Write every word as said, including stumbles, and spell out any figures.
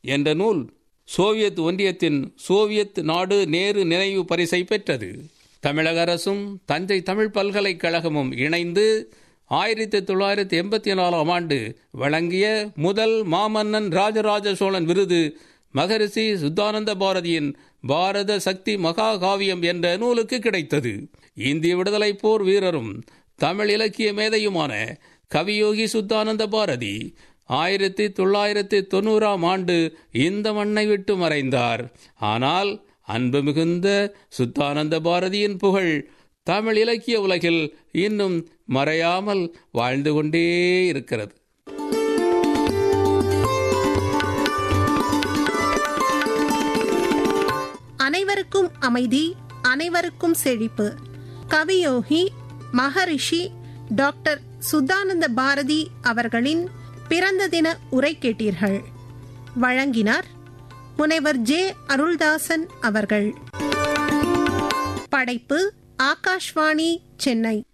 என்ற நூல் சோவியத் ஒன்றியத்தின் சோவியத் நாடு நேரு நினைவு பரிசை பெற்றது. தமிழக அரசும் தஞ்சை தமிழ் பல்கலைக்கழகமும் இணைந்து ஆயிரத்தி தொள்ளாயிரத்தி எண்பத்தி நாலாம் ஆண்டு வழங்கிய முதல் மாமன்னன் ராஜராஜ சோழன் விருது மகரிஷி சுத்தானந்த பாரதியின் பாரத சக்தி மகாகாவியம் என்ற நூலுக்கு கிடைத்தது. இந்திய விடுதலை போர் வீரரும் தமிழ் இலக்கிய மேதையுமான கவியோகி சுத்தானந்த பாரதி ஆயிரத்தி தொள்ளாயிரத்தி தொண்ணூறாம் ஆண்டு இந்த மண்ணை விட்டு மறைந்தார். ஆனால் அன்பு மிகுந்த சுத்தானந்த பாரதியின் புகழ் தமிழ் இலக்கிய உலகில் இன்னும் மறையாமல் வாழ்ந்து கொண்டே இருக்கிறது. அனைவருக்கும் அமைதி, அனைவருக்கும் செழிப்பு. கவியோகி மகரிஷி டாக்டர் சுத்தானந்த பாரதி அவர்களின் பிறந்த தின உரை கேட்டீர்கள். வழங்கினார் முனைவர் ஜே அருள்தாசன் அவர்கள். படைப்பு ஆகாஷ்வாணி, சென்னை.